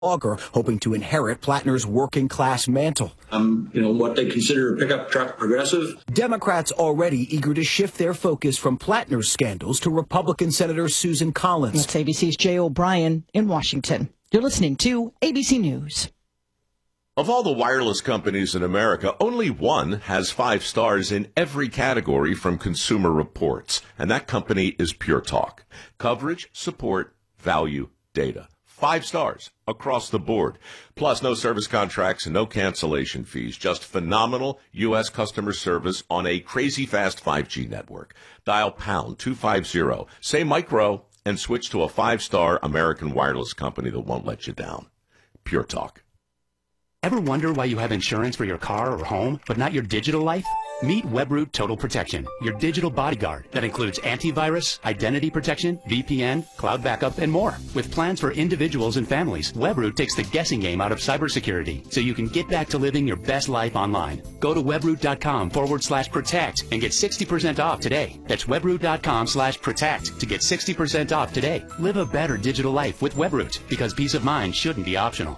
Auger, hoping to inherit Plattner's working-class mantle. What they consider a pickup truck progressive. Democrats already eager to shift their focus from Plattner's scandals to Republican Senator Susan Collins. That's ABC's Jay O'Brien in Washington. You're listening to ABC News. Of all the wireless companies in America, only one has 5 stars in every category from Consumer Reports, and that company is Pure Talk. Coverage, support, value, data. 5 stars across the board. Plus, no service contracts and no cancellation fees. Just phenomenal U.S. customer service on a crazy fast 5G network. Dial pound 250, say micro, and switch to a 5-star American wireless company that won't let you down. Pure Talk. Ever wonder why you have insurance for your car or home, but not your digital life? Meet Webroot Total Protection, your digital bodyguard that includes antivirus, identity protection, VPN, cloud backup, and more. With plans for individuals and families, Webroot takes the guessing game out of cybersecurity so you can get back to living your best life online. Go to webroot.com/protect and get 60% off today. That's webroot.com/protect to get 60% off today. Live a better digital life with Webroot, because peace of mind shouldn't be optional.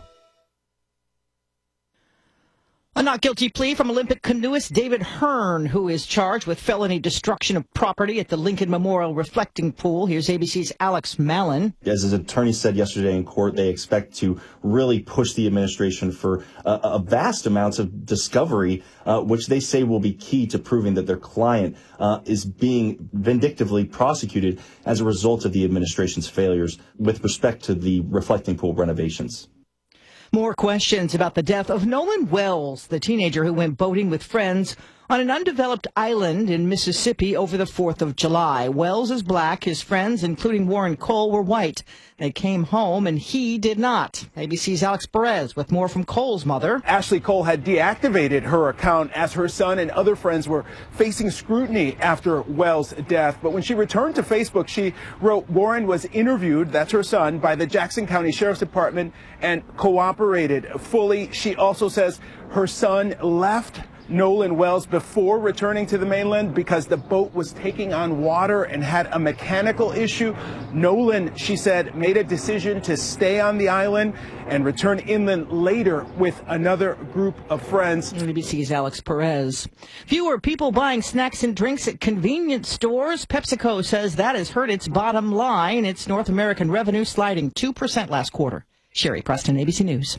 A not guilty plea from Olympic canoeist David Hearn, who is charged with felony destruction of property at the Lincoln Memorial Reflecting Pool. Here's ABC's Alex Mallon. As his attorney said yesterday in court, they expect to really push the administration for a vast amounts of discovery, which they say will be key to proving that their client is being vindictively prosecuted as a result of the administration's failures with respect to the Reflecting Pool renovations. More questions about the death of Nolan Wells, the teenager who went boating with friends on an undeveloped island in Mississippi over the 4th of July. Wells is black. His friends, including Warren Cole, were white. They came home, and he did not. ABC's Alex Perez with more from Cole's mother. Ashley Cole had deactivated her account as her son and other friends were facing scrutiny after Wells' death. But when she returned to Facebook, she wrote Warren was interviewed, that's her son, by the Jackson County Sheriff's Department and cooperated fully. She also says her son left Nolan Wells before returning to the mainland because the boat was taking on water and had a mechanical issue. Nolan, she said, made a decision to stay on the island and return inland later with another group of friends. ABC's Alex Perez. Fewer people buying snacks and drinks at convenience stores. PepsiCo says that has hurt its bottom line. Its North American revenue sliding 2% last quarter. Sherry Preston, ABC News.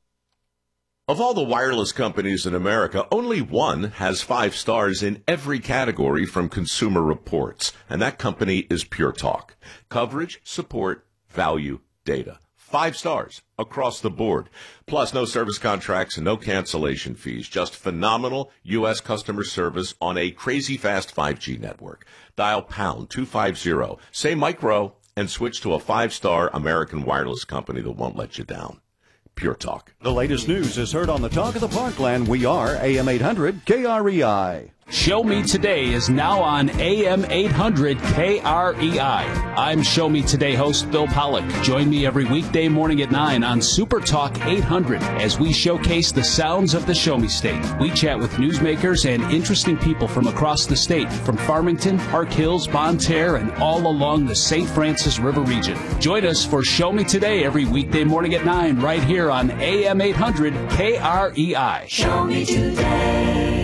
Of all the wireless companies in America, only one has 5 stars in every category from Consumer Reports, and that company is Pure Talk. Coverage, support, value, data. 5 stars across the board. Plus, no service contracts and no cancellation fees. Just phenomenal U.S. customer service on a crazy fast 5G network. Dial pound 250, say micro, and switch to a 5-star American wireless company that won't let you down. Pure Talk. The latest news is heard on the Talk of the Parkland. We are AM 800 KREI. Show Me Today is now on AM 800 KREI. I'm Show Me Today host Bill Pollock. Join me every weekday morning at 9 on Super Talk 800 as we showcase the sounds of the Show Me State. We chat with newsmakers and interesting people from across the state, from Farmington, Park Hills, Bonne Terre, and all along the St. Francis River region. Join us for Show Me Today every weekday morning at 9 right here on AM 800 KREI. Show Me Today.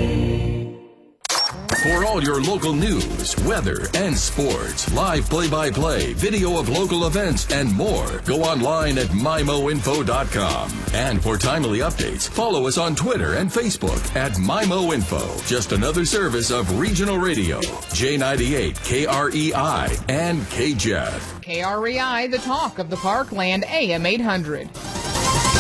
For all your local news, weather, and sports, live play-by-play, video of local events, and more, go online at MIMOinfo.com. And for timely updates, follow us on Twitter and Facebook at MIMOinfo. Just another service of regional radio, J98, KREI, and KJEF. KREI, the talk of the Parkland, AM 800.